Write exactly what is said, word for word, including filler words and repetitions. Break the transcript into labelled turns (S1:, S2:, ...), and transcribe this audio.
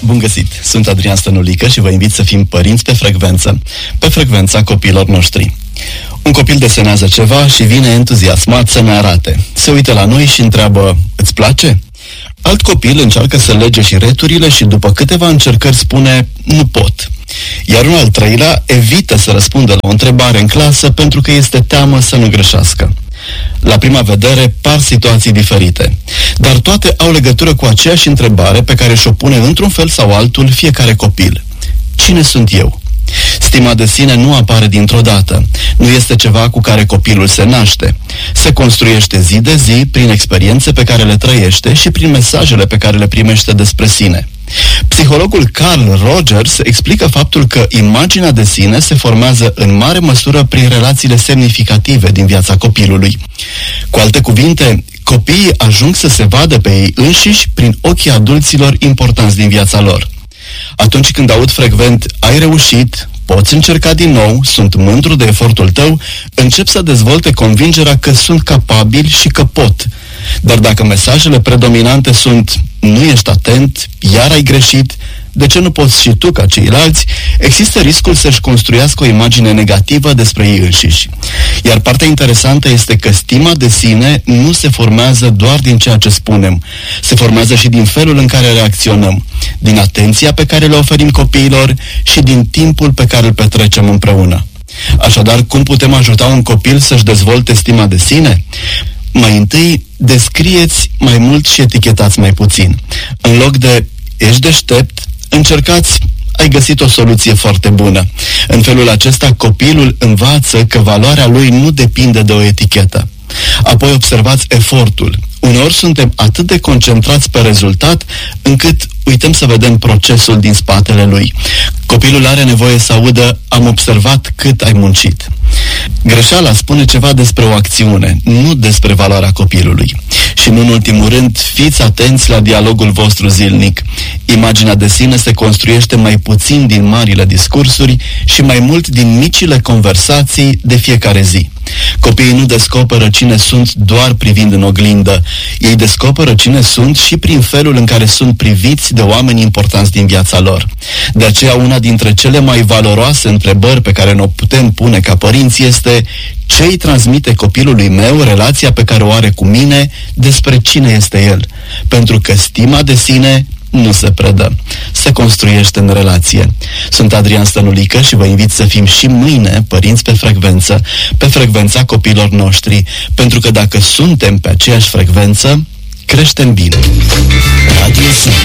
S1: Bun găsit! Sunt Adrian Stănulică și vă invit să fim părinți pe frecvență, pe frecvența copiilor noștri. Un copil desenează ceva și vine entuziasmat să ne arate. Se uită la noi și întreabă, îți place? Alt copil încearcă să lege și returile și după câteva încercări spune, nu pot. Iar un al treilea evită să răspundă la o întrebare în clasă pentru că este teamă să nu greșească. La prima vedere par situații diferite, dar toate au legătură cu aceeași întrebare pe care și-o pune într-un fel sau altul fiecare copil. Cine sunt eu? Stima de sine nu apare dintr-o dată, nu este ceva cu care copilul se naște. Se construiește zi de zi prin experiențe pe care le trăiește și prin mesajele pe care le primește despre sine. Psihologul Carl Rogers explică faptul că imaginea de sine se formează în mare măsură prin relațiile semnificative din viața copilului. Cu alte cuvinte, copiii ajung să se vadă pe ei înșiși prin ochii adulților importanți din viața lor. Atunci când aud frecvent, ai reușit, poți încerca din nou, sunt mândru de efortul tău, încep să dezvolte convingerea că sunt capabil și că pot. Dar dacă mesajele predominante sunt nu ești atent, iar ai greșit, de ce nu poți și tu ca ceilalți, există riscul să-și construiască o imagine negativă despre ei înșiși. Iar partea interesantă este că stima de sine nu se formează doar din ceea ce spunem, se formează și din felul în care reacționăm, din atenția pe care le oferim copiilor și din timpul pe care îl petrecem împreună. Așadar, cum putem ajuta un copil să-și dezvolte stima de sine? Mai întâi, descrieți mai mult și etichetați mai puțin. În loc de ești deștept, încercați ai găsit o soluție foarte bună. În felul acesta, copilul învață că valoarea lui nu depinde de o etichetă. Apoi observați efortul. Uneori suntem atât de concentrați pe rezultat, încât uităm să vedem procesul din spatele lui. Copilul are nevoie să audă, am observat cât ai muncit. Greșeala spune ceva despre o acțiune, nu despre valoarea copilului. Și nu în ultimul rând, fiți atenți la dialogul vostru zilnic. Imaginea de sine se construiește mai puțin din marile discursuri și mai mult din micile conversații de fiecare zi. Copiii nu descoperă cine sunt doar privind în oglindă. Ei descoperă cine sunt și prin felul în care sunt priviți de oameni importanți din viața lor. De aceea, una dintre cele mai valoroase întrebări pe care ne-o putem pune ca părinți este ce îi transmite copilului meu relația pe care o are cu mine despre cine este el. Pentru că stima de sine nu se predă, se construiește în relație. Sunt Adrian Stănulică și vă invit să fim și mâine părinți pe frecvență, pe frecvența copiilor noștri, pentru că dacă suntem pe aceeași frecvență, creștem bine. Radio